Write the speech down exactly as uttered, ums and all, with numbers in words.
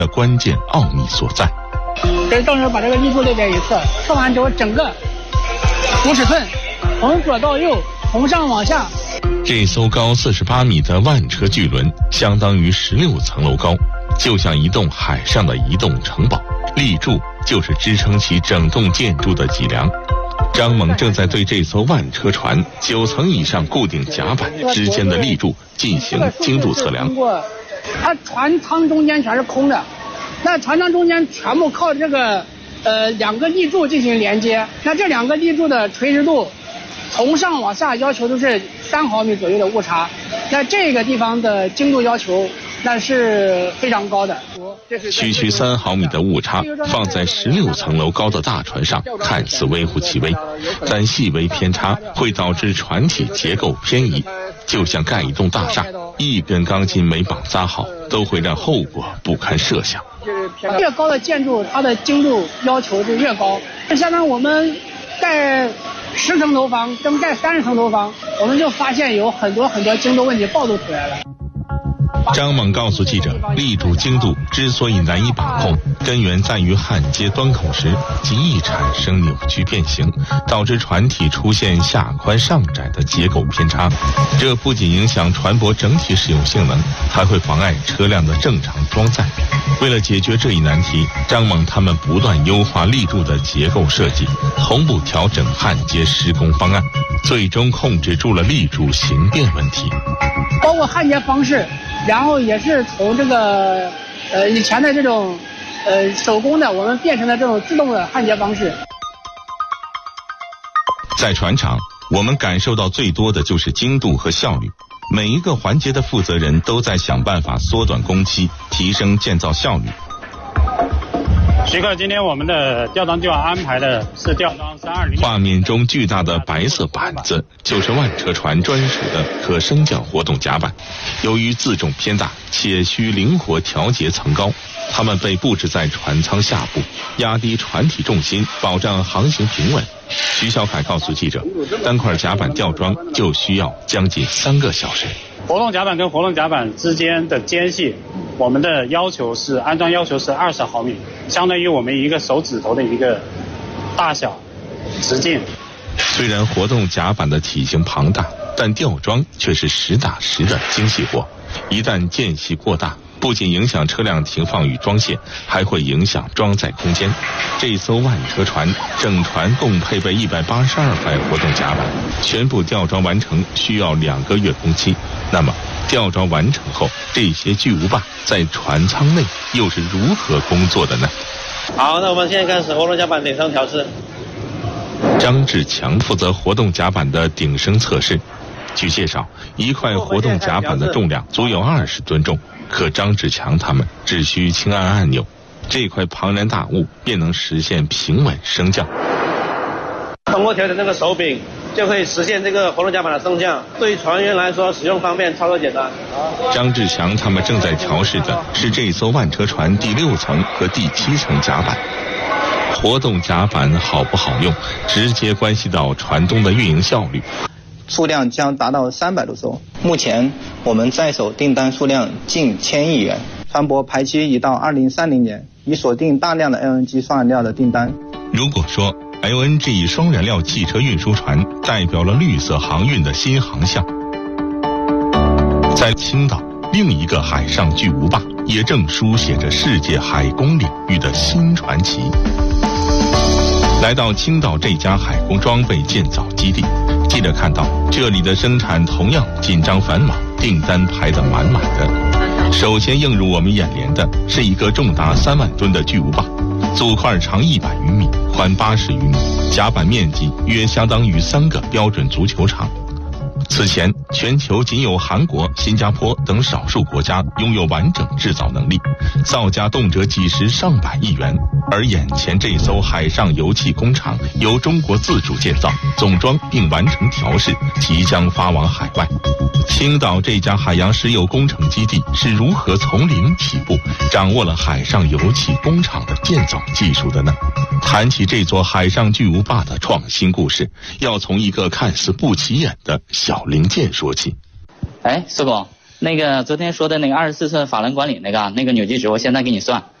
的关键奥秘所在。 这到时候把这个立柱列点一测，测完之后整个五尺寸，从左到右，从上往下。 这艘高四十八米的万车巨轮，相当于十六层楼高，就像一栋海上的移动城堡。立柱就是支撑起整栋建筑的脊梁。张猛正在对这艘万车船九层以上固定甲板之间的立柱进行精度测量。 它船舱中间全是空的，那船舱中间全部靠这个呃两个立柱进行连接。那这两个立柱的垂直度，从上往下要求都是三毫米左右的误差。那这个地方的精度要求那是非常高的。 区区三毫米的误差放在十六层楼高的大船上，看似微乎其微，但细微偏差会导致船体结构偏移。就像盖一栋大厦，一根钢筋没绑扎好，都会让后果不堪设想。 越高的建筑，它的精度要求就越高。就相当于我们盖十层楼房跟盖三十层楼房，我们就发现有很多很多精度问题暴露出来了。 张猛告诉记者，立柱精度之所以难以把控，根源在于焊接端口时极易产生扭曲变形，导致船体出现下宽上窄的结构偏差。这不仅影响船舶整体使用性能，还会妨碍车辆的正常装载。为了解决这一难题，张猛他们不断优化立柱的结构设计，同步调整焊接施工方案，最终控制住了立柱形变问题。 包括焊接方式，然后也是从这个呃以前的这种呃手工的，我们变成了这种自动的焊接方式。 在船厂，我们感受到最多的就是精度和效率。每一个环节的负责人都在想办法缩短工期，提升建造效率。 徐克，今天我们的吊装就要安排的是吊装三二零。 画面中巨大的白色板子就是万车船专属的可升降活动甲板，由于自重偏大且需灵活调节层高，它们被布置在船舱下部，压低船体重心，保障航行平稳。徐小凯告诉记者，单块甲板吊装就需要将近三个小时。 活动甲板跟活动甲板之间的间隙，我们的要求是安装要求是二十毫米，相当于我们一个手指头的一个大小直径。 虽然活动甲板的体型庞大，但吊装却是实打实的精细活，一旦间隙过大，不仅影响车辆停放与装卸，还会影响装载空间。这艘万车船整船共配备一百八十二块活动甲板，全部吊装完成需要两个月工期。那么吊装完成后，这些巨无霸在船舱内又是如何工作的呢？ 好，那我们现在开始活动甲板顶升调试。 张志强负责活动甲板的顶升测试。据介绍，一块活动甲板的重量足有二十吨重，可张志强他们只需轻按按钮，这块庞然大物便能实现平稳升降。 通过调整这个手柄，就可以实现这个活动甲板的升降，对于船员来说使用方便，操作简单。 张志强他们正在调试的是这艘万车船第六层和第七层甲板。活动甲板好不好用，直接关系到船东的运营效率。 数量将达到三百多艘。目前我们在手订单数量近千亿元，船舶排期已到二零三零年，已锁定大量的 L N G 双燃料的订单。 如果说 L N G 双燃料汽车运输船代表了绿色航运的新航向，在青岛，另一个海上巨无霸也正书写着世界海工领域的新传奇。来到青岛这家海工装备建造基地，记者看到这里的生产同样紧张繁忙，订单排得满满的。首先映入我们眼帘的是一个重达三万吨的巨无霸，组块长一百余米，宽八十余米，甲板面积约相当于三个标准足球场。此前，全球仅有韩国、新加坡等少数国家拥有完整制造能力，造价动辄几十上百亿元。而眼前这艘海上油气工厂由中国自主建造、总装并完成调试，即将发往海外。青岛这家海洋石油工程基地是如何从零起步，掌握了海上油气工厂的建造技术的呢？谈起这座海上巨无霸的创新故事，要从一个看似不起眼的小零件说起。 哎，苏总， 那个昨天说的那个二十四寸法轮管理那个那个扭矩值，我现在给你算。